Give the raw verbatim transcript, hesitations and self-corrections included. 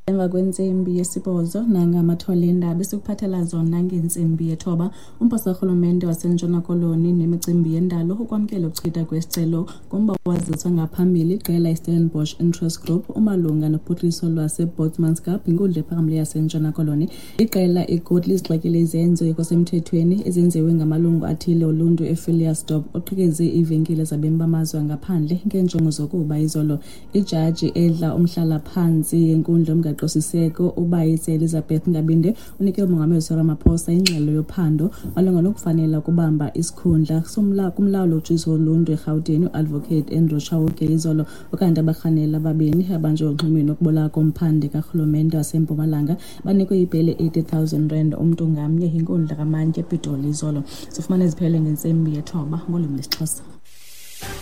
Emva kwentsimbi yesibhozo nangamathole endaba sikuphathela zona ngentsimbi yethoba. Umphosa karhulumente waseNtshona Koloni nemicimbi yendalo ukwamkela ukuchitha kwesicelo kumba waziswa ngaphambili iqela iStellenbosch Interest Group umalunga nophuhliso lwaseBotmansgap inkundla ephakamileyo yaseNtshona Koloni. Iqela iGood lizixakile izenzo ekosemthethweni ezenziwe ngamalungu athile oluntu ePhiliasdorp oqhekeze iivenkile zabemi bamazwe ngaphandle ngeenjongo zokuba izolo ijaji edla umhlala phansi yenkundla umgaqo-siseko ubayise Elizabeth Ngabinde unike umongameli Cyril Ramaphosa ingxelo yophando malunga nokufanela ukubamba isikhundla somla kumlawuli ojuso oluntu eGauteng uadvocate Andrew Chauke izolo ukanti abarhaneli ababini abanjwe onxumeni ukubulala komphandi karhulumente waseMpumalanga banikwe ibhele eighty thousand rand umntu ngamnye inkundla kamantye ePitoli izolo. Sifumana iziphele ngentsimbi yethoba ngolwimi lesiXhosa.